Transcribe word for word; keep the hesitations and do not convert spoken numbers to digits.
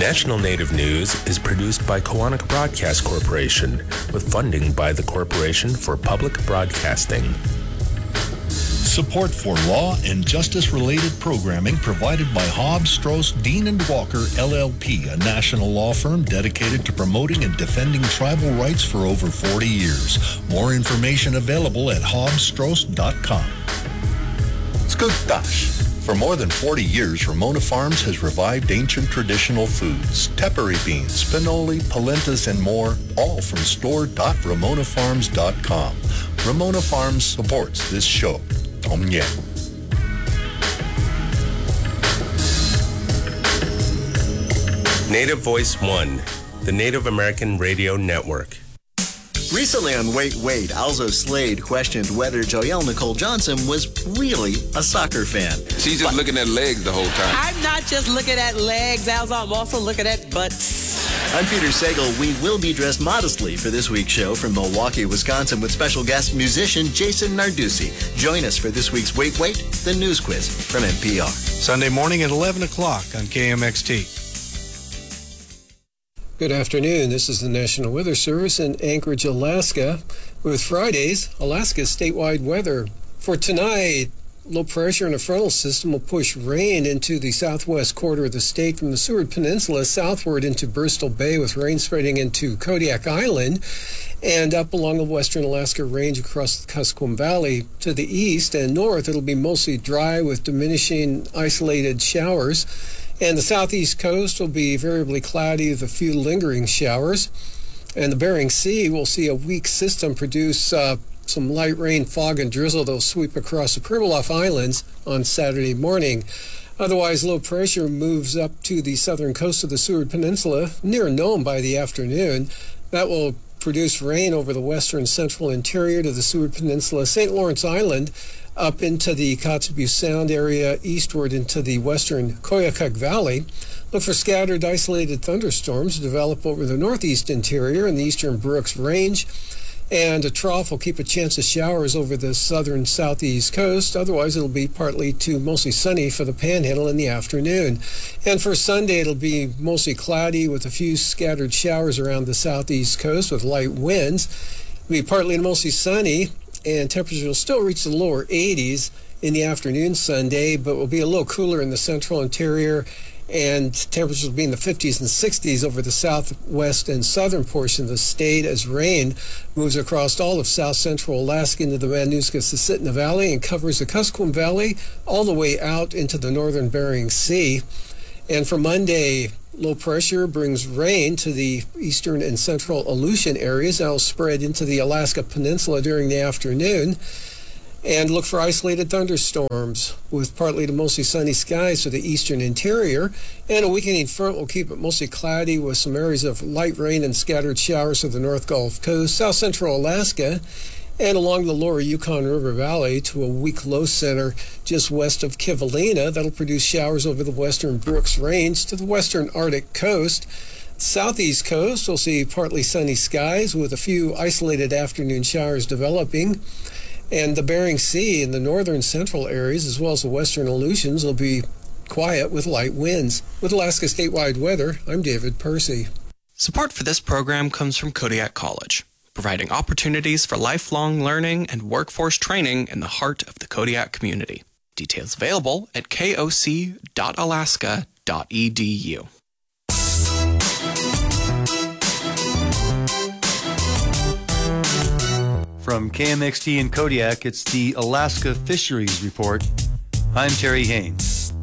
National Native News is produced by Koahnic Broadcast Corporation with funding by the Corporation for Public Broadcasting. Support for law and justice-related programming provided by Hobbs, Strauss, Dean and Walker, L L P, a national law firm dedicated to promoting and defending tribal rights for over forty years. More information available at hobbs strauss dot com. Skugtash. For more than forty years, Ramona Farms has revived ancient traditional foods, tepary beans, pinoli, polentas, and more, all from store dot ramona farms dot com. Ramona Farms supports this show. Tom Yen. Native Voice One, the Native American Radio Network. Recently on Wait, Wait, Alzo Slade questioned whether Joelle Nicole Johnson was really a soccer fan. She's just but, looking at legs the whole time. I'm not just looking at legs, Alzo. I'm also looking at butts. I'm Peter Sagal. We will be dressed modestly for this week's show from Milwaukee, Wisconsin, with special guest musician Jason Narducci. Join us for this week's Wait, Wait, the news quiz from N P R. Sunday morning at eleven o'clock on K M X T. Good afternoon. This is the National Weather Service in Anchorage, Alaska, with Friday's Alaska statewide weather. For tonight, low pressure and a frontal system will push rain into the southwest quarter of the state from the Seward Peninsula southward into Bristol Bay, with rain spreading into Kodiak Island and up along the western Alaska Range across the Kuskokwim Valley. To the east and north, it'll be mostly dry with diminishing isolated showers. And the southeast coast will be variably cloudy with a few lingering showers. And the Bering Sea will see a weak system produce uh, some light rain, fog, and drizzle that will sweep across the Pribilof Islands on Saturday morning. Otherwise, low pressure moves up to the southern coast of the Seward Peninsula near Nome by the afternoon. That will produce rain over the western central interior to the Seward Peninsula, Saint Lawrence Island, up into the Kotzebue Sound area, eastward into the western Koyukuk Valley. Look for scattered isolated thunderstorms to develop over the northeast interior and the eastern Brooks Range. And a trough will keep a chance of showers over the southern southeast coast. Otherwise, it'll be partly to mostly sunny for the Panhandle in the afternoon. And for Sunday, it'll be mostly cloudy with a few scattered showers around the southeast coast with light winds. It'll be partly to mostly sunny, and temperatures will still reach the lower eighties in the afternoon Sunday, but will be a little cooler in the central interior, and temperatures will be in the fifties and sixties over the southwest and southern portion of the state as rain moves across all of south central Alaska into the Matanuska-Susitna Valley and covers the Kuskokwim Valley all the way out into the northern Bering Sea. And for Monday, low pressure brings rain to the eastern and central Aleutian areas. That will spread into the Alaska Peninsula during the afternoon. And look for isolated thunderstorms with partly to mostly sunny skies for the eastern interior. And a weakening front will keep it mostly cloudy with some areas of light rain and scattered showers to the North Gulf Coast, south central Alaska, and along the lower Yukon River Valley to a weak low center just west of Kivalina. That'll produce showers over the western Brooks Range to the western Arctic coast. Southeast coast will see partly sunny skies with a few isolated afternoon showers developing. And the Bering Sea in the northern central areas, as well as the western Aleutians, will be quiet with light winds. With Alaska statewide weather, I'm David Percy. Support for this program comes from Kodiak College, providing opportunities for lifelong learning and workforce training in the heart of the Kodiak community. Details available at k o c dot alaska dot e d u. From K M X T in Kodiak, it's the Alaska Fisheries Report. I'm Terry Haynes.